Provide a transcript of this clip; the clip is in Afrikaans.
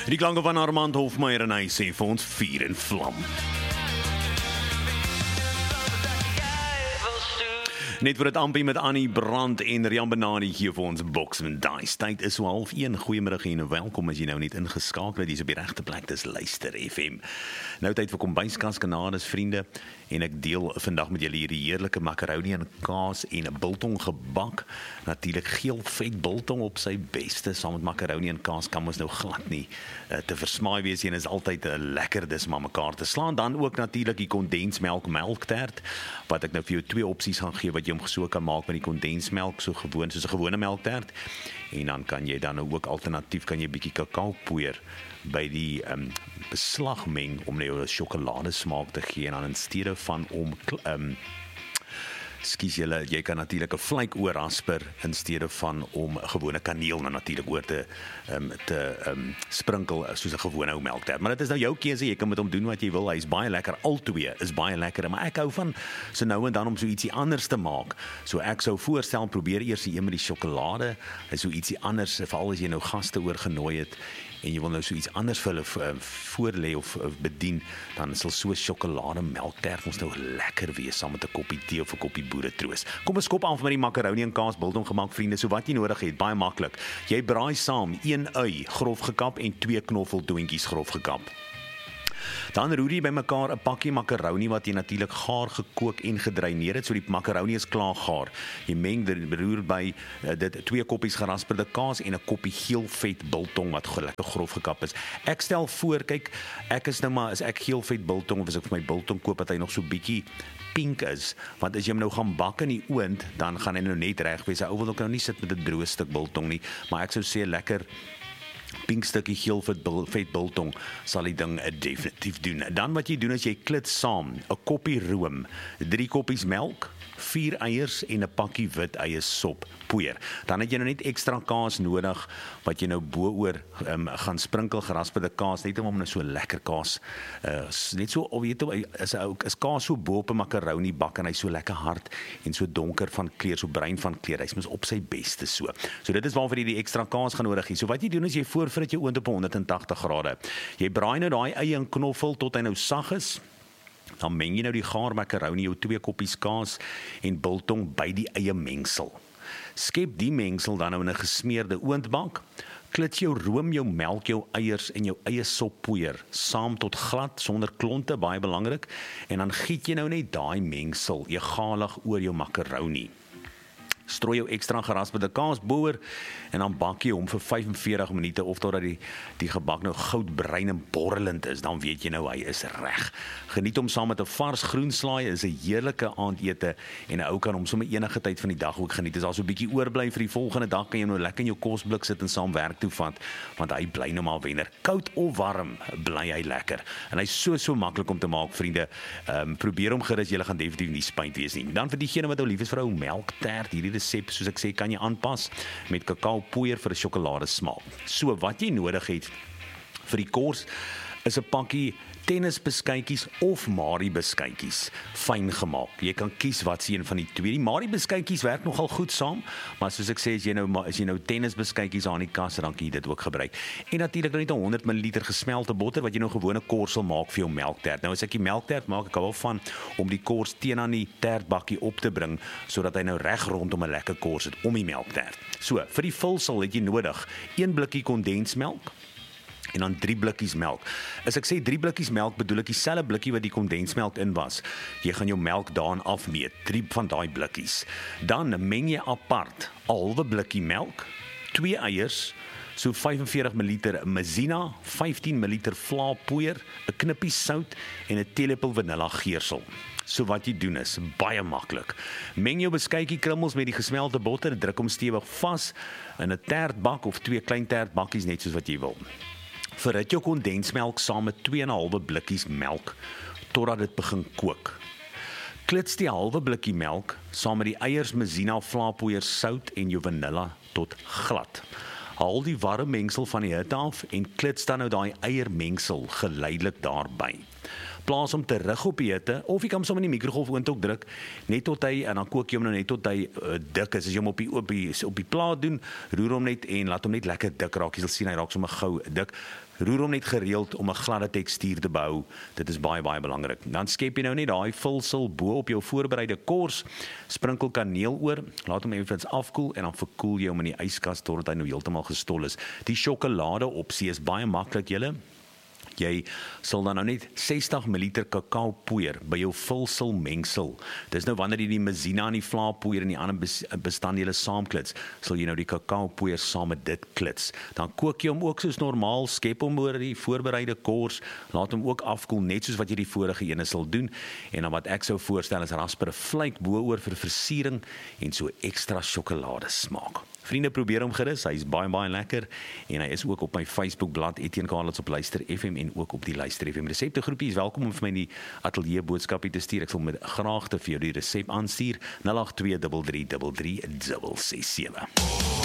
Die klanke van Armand Hofmeyer en hy sê vir ons vuur en vlam. Net voor het ampie met Annie Brand en Rian Benadi hier vir ons Boks en Dice. Tyd is so 12:30. Goeiemiddag en welkom as jy nou net ingeskakel het. Dis op die regte plek, dis Luister FM. Nou tyd vir kombuiskas kanades vriende en ek deel vandag met julle hierdie heerlike makaroni en kaas en 'n biltong gebak. Natuurlik geel vet biltong op sy beste saam met makaroni en kaas kan ons nou glad nie te versmaai wees en is altyd lekker dis maar mekaar te slaan. Dan ook natuurlik die kondensmelk melktert wat ek nou vir jou twee opsies gaan gee wat jy hom so kan maak met die kondensmelk so gewoon soos 'n gewone melktert en dan kan jy dan ook alternatief kan jy bietjie kakaopoeier by die beslag meng om nou 'n sjokoladesmaak te gee en dan in steede van om jy kan natuurlik 'n vlek oor rasper in steede van om gewone kaneel dan natuurlik oor te sprinkel soos 'n gewone ou melktert. Maar dit is nou jou keuse, jy kan met hom doen wat jy wil. Hy's baie lekker, albei is baie lekker, maar ek hou van so nou en dan om so ietsie anders te maak. So ek sou voorstel probeer eers die een met die sjokolade, is so ietsie anders veral as jy nou gaste oorgenooi het en jy wil nou so iets anders vir hulle voorlê of bedien, dan sal so sjokolade melktert ons nou lekker wees saam met 'n koppie tee of 'n koppie boeretroos. Kom ons kop aan met die makaroni en kaas biltong gemaak vriende. So wat jy nodig het, baie maklik. Jy braai saam 1 ui grof gekap en 2 knoffeltoontjies grof gekap. Dan roer jy bymekaar 'n pakkie makaroni wat jy natuurlik gaar gekook en gedreineer het, so die makaroni is klaar gaar. Jy meng roer by dit 2 koppies gerasperde kaas en 'n koppie geel vet biltong wat lekker grof gekap is. Ek stel voor, kyk, ek is nou maar as ek geel vet biltong of as ek vir my biltong koop dat hy nog so bietjie pink is, want as jy hom nou gaan bak in die oond, dan gaan hy nou net reg wees. Ou wil ook nou nie sit met 'n droë stuk biltong nie, maar ek sou sê lekker pink stukkie geel vet biltong sal die ding definitief doen. Dan wat jy doen is jy klit saam 'n koppie room, 3 koppies melk, 4 eiers en 'n pakkie wit eie sop poeier. Dan het jy nou net ekstra kaas nodig wat jy nou bo-oor gaan sprinkel gerasperde kaas net om nou so lekker kaas net so of weet jy is kaas so bo op 'n makaroni bak en hy so lekker hard en so donker van kleur, so bruin van kleur. Hy's mos op sy beste so. So dit is waarvoor jy die ekstra kaas gaan nodig hê. So wat jy doen is jy voorfrit jou oond op 180 grade. Jy braai nou daai eie en knoffel tot hy nou sag is. Dan meng jy nou die gaar makaroni, jou 2 koppies kaas en biltong by die eie mengsel. Skep die mengsel dan nou in 'n gesmeerde oondbak. Klit jou room, jou melk, jou eiers en jou eie soppoeier saam tot glad sonder klonte, baie belangrik. En dan giet jy nou net daai mengsel egalig oor jou makaroni. Strooi jou ekstra gerasperde kaas boor en dan bak jy hom vir 45 minute of totdat die gebak nou goudbruin en borrelend is, dan weet jy nou hy is reg. Geniet hom saam met 'n vars groenslaai, is 'n heerlike aandete en 'n ou kan hom sommer enige tyd van die dag ook geniet. As daar so 'n bietjie oorbly vir die volgende dag, kan jy nou lekker in jou kosblik sit en saam werk toe vat, want hy bly nou maar wenner. Koud of warm, bly hy lekker. En hy's so maklik om te maak, vriende. Probeer hom gerus, jy gaan definitief nie spyt wees nie. Dan vir diegene wat nou lief is vir ou melktert, hierdie resep, soos ek sê, kan jy aanpas met kakaopoeier vir 'n sjokoladesmaak. So wat jy nodig het vir die kors is 'n pakkie tennisbeskuitjies of Marie beskuitjies, fyn gemaak. Jy kan kies wat se een van die twee. Die Marie beskuitjies werk nogal goed saam, maar soos ek sê, as jy nou tennisbeskuitjies aan die kas, dan kan jy dit ook gebruik. En natuurlik net 100 ml gesmelte botter wat jy nou gewone kors sal maak vir jou melktert. Nou as ek die melktert maak, ek hou wel van om die kors teen aan die tertbakkie op te bring sodat hy nou reg rondom 'n lekker kors het om die melktert. So, vir die vulsel het jy nodig 1 blikkie kondensmelk en dan 3 blikkies melk. As ek sê 3 blikkies melk, bedoel ek dieselfde blikkie wat die kondensmelk in was. Jy gaan jou melk daarin afmeet, 3 van daai blikkies. Dan meng jy apart 'n halwe blikkie melk, 2 eiers, so 45 ml Mazina, 15 ml vlaapoeier, 'n knippie sout en 'n teelepel vanilla geursel. So wat jy doen is baie maklik. Meng jou beskuitjie krummels met die gesmelte botter, druk hom stewig vas in 'n tertbak of 2 klein tertbakkies net soos wat jy wil. Verhit jou kondensmelk saam met 2,5 blikkies melk totdat dit begin kook. Klits die halwe blikkie melk saam met die eiers, Mazina, vlaapoeier, sout en jou vanilla tot glad. Haal die warm mengsel van die hitte af en klits dan nou daai eiermengsel geleidelik daarby. plaas hom terug op die hitte, of jy kan hom sommer in die mikrogolfoond ook druk, net tot hy, en dan kook jy hom nou net tot hy dik is. As jy hom op die plaat doen, roer hom net en laat hom net lekker dik raak. Jy sal sien hy raak sommer gou dik. Roer hom net gereeld om 'n gladde tekstuur te behou. Dit is baie belangrik. Dan skep jy nou net daai vulsel bo op jou voorbereide kors, sprinkel kaneel oor, laat hom effens afkoel en dan verkoel jy hom in die yskas totdat hy nou heeltemal gestol is. Die sjokolade opsie is baie maklik, julle. Jy sal dan nou net 60 ml kakaopoeier by jou vulsel mengsel. Dis nou wanneer jy die mazina en die vlaapoeier en die ander bestanddele saamklits, sal jy nou die kakaopoeier saam met dit klits. Dan kook jy hom ook soos normaal, skep hom oor die voorbereide kors, laat hom ook afkoel net soos wat jy die vorige ene sal doen. En dan wat ek sou voorstel is rasper 'n vlyk bo-oor vir versiering en so ekstra sjokolade smaak. Vriende, probeer hom gerus, hy is baie lekker en hy is ook op my Facebookblad Etienne Carlitz op Luister FM en ook op die Luister FM resepte groepie. Is welkom om vir my in die ateljee boodskapie te stuur. Ek sal met graagte vir jou die resep aanstuur 082333367.